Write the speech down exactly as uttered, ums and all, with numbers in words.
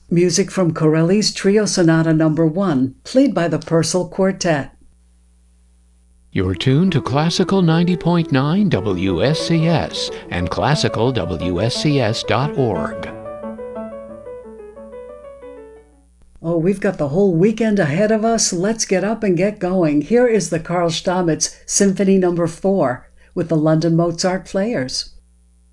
Music from Corelli's Trio Sonata Number one, played by the Purcell Quartet. You're tuned to Classical ninety point nine W S C S and classical W S C S dot org. Oh, we've got the whole weekend ahead of us. Let's get up and get going. Here is the Carl Stamitz Symphony Number four with the London Mozart Players.